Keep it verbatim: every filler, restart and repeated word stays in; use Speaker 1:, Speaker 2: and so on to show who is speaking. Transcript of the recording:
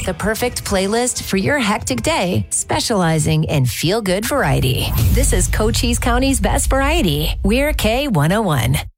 Speaker 1: the perfect playlist for your hectic day, specializing in feel-good variety. This is Cochise County's best variety. We're K one oh one.